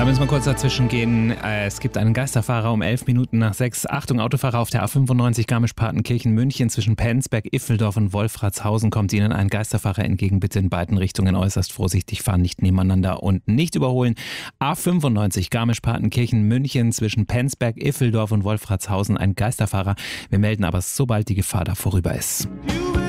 Da müssen wir kurz dazwischen gehen. Es gibt einen Geisterfahrer um 6:11. Achtung, Autofahrer auf der A95 Garmisch-Partenkirchen München zwischen Penzberg, Iffeldorf und Wolfratshausen kommt Ihnen ein Geisterfahrer entgegen. Bitte in beiden Richtungen äußerst vorsichtig fahren, nicht nebeneinander und nicht überholen. A95 Garmisch-Partenkirchen München zwischen Penzberg, Iffeldorf und Wolfratshausen ein Geisterfahrer. Wir melden aber, sobald die Gefahr da vorüber ist.